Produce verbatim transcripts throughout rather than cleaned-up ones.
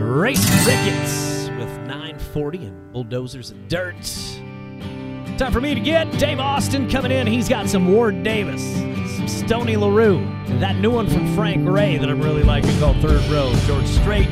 Race Ricketts with nine forty and Bulldozers and Dirt. Time for me to get Dave Austin coming in. He's got some Ward Davis, some Stoney LaRue, and that new one from Frank Ray that I'm really liking called Third Row, George Strait.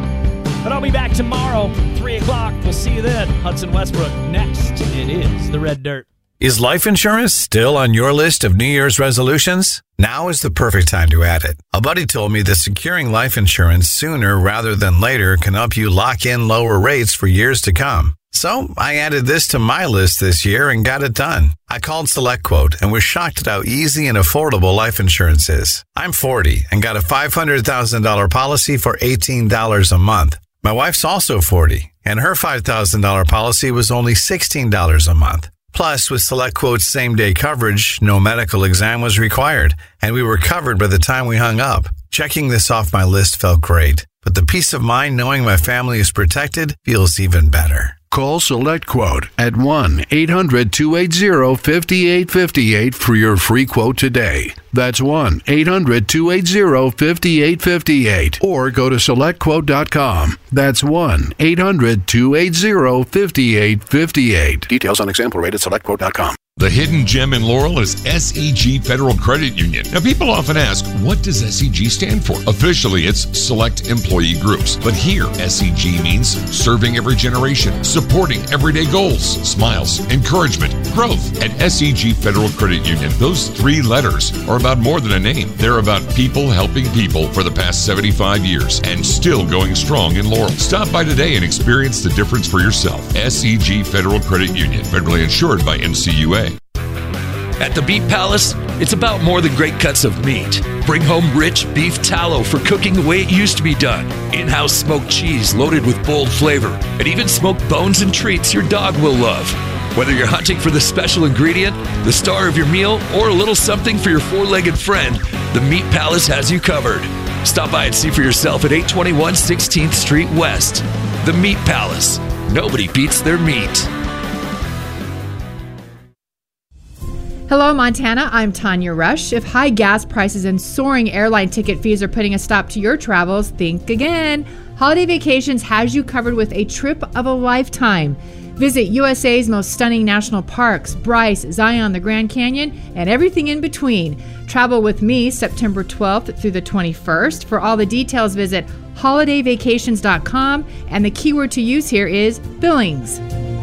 But I'll be back tomorrow, three o'clock. We'll see you then. Hudson Westbrook next. It is The Red Dirt. Is life insurance still on your list of New Year's resolutions? Now is the perfect time to add it. A buddy told me that securing life insurance sooner rather than later can help you lock in lower rates for years to come. So I added this to my list this year and got it done. I called SelectQuote and was shocked at how easy and affordable life insurance is. I'm forty and got a five hundred thousand dollars policy for eighteen dollars a month. My wife's also forty, and her five thousand dollars policy was only sixteen dollars a month. Plus, with SelectQuote's same-day coverage, no medical exam was required, and we were covered by the time we hung up. Checking this off my list felt great, but the peace of mind knowing my family is protected feels even better. Call SelectQuote at one eight hundred two eight zero five eight five eight for your free quote today. That's one eight hundred two eight zero five eight five eight. Or go to select quote dot com. That's one eight hundred two eight zero five eight five eight. Details on example rate at select quote dot com. The hidden gem in Laurel is S E G Federal Credit Union. Now, people often ask, what does S E G stand for? Officially, it's Select Employee Groups. But here, S E G means serving every generation, supporting everyday goals, smiles, encouragement, growth. At S E G Federal Credit Union, those three letters are about more than a name. They're about people helping people for the past seventy-five years and still going strong in Laurel. Stop by today and experience the difference for yourself. S E G Federal Credit Union, federally insured by N C U A. At the Meat Palace, it's about more than great cuts of meat. Bring home rich beef tallow for cooking the way it used to be done. In-house smoked cheese loaded with bold flavor. And even smoked bones and treats your dog will love. Whether you're hunting for the special ingredient, the star of your meal, or a little something for your four-legged friend, the Meat Palace has you covered. Stop by and see for yourself at eight twenty-one sixteenth Street West. The Meat Palace. Nobody beats their meat. Hello, Montana. I'm Tanya Rush. If high gas prices and soaring airline ticket fees are putting a stop to your travels, think again. Holiday Vacations has you covered with a trip of a lifetime. Visit U S A's most stunning national parks, Bryce, Zion, the Grand Canyon, and everything in between. Travel with me September twelfth through the twenty-first. For all the details, visit holiday vacations dot com, and the keyword to use here is Billings.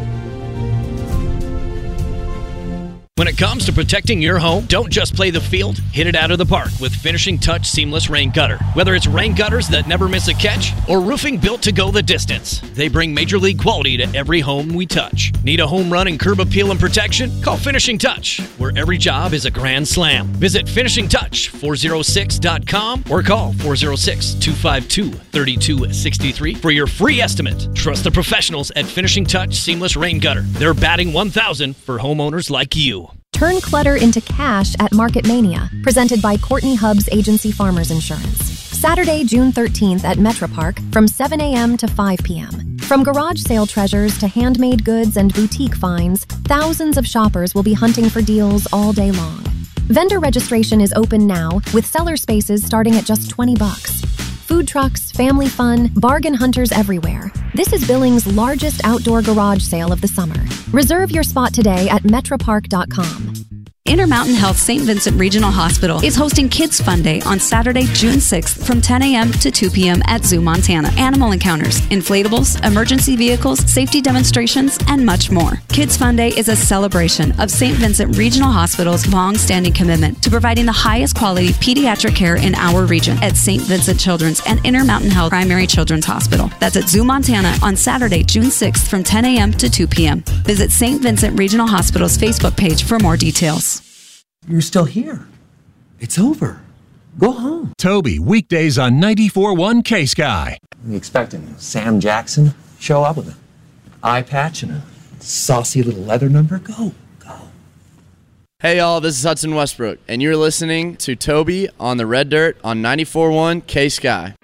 When it comes to protecting your home, don't just play the field, hit it out of the park with Finishing Touch Seamless Rain Gutter. Whether it's rain gutters that never miss a catch or roofing built to go the distance, they bring major league quality to every home we touch. Need a home run and curb appeal and protection? Call Finishing Touch, where every job is a grand slam. Visit finishing touch four oh six dot com or call four oh six, two five two, three two six three for your free estimate. Trust the professionals at Finishing Touch Seamless Rain Gutter. They're batting one thousand for homeowners like you. Turn clutter into cash at Market Mania, presented by Courtney Hubbs Agency Farmers Insurance. Saturday, June thirteenth at Metro Park from seven a.m. to five p.m. From garage sale treasures to handmade goods and boutique finds, thousands of shoppers will be hunting for deals all day long. Vendor registration is open now, with seller spaces starting at just twenty bucks. Food trucks, family fun, bargain hunters everywhere. This is Billings' largest outdoor garage sale of the summer. Reserve your spot today at metro park dot com. Intermountain Health Saint Vincent Regional Hospital is hosting Kids Fun Day on Saturday, June sixth from ten a.m. to two p.m. at Zoo Montana. Animal encounters, inflatables, emergency vehicles, safety demonstrations, and much more. Kids Fun Day is a celebration of Saint Vincent Regional Hospital's long-standing commitment to providing the highest quality pediatric care in our region at Saint Vincent Children's and Intermountain Health Primary Children's Hospital. That's at Zoo Montana on Saturday, June sixth from ten a.m. to two p.m. Visit Saint Vincent Regional Hospital's Facebook page for more details. You're still here. It's over. Go home. Toby, weekdays on ninety-four point one K-Sky. I'm expecting Sam Jackson show up with an eye patch and a saucy little leather number. Go, go. Hey y'all, this is Hudson Westbrook, and you're listening to Toby on the Red Dirt on ninety-four point one K-Sky.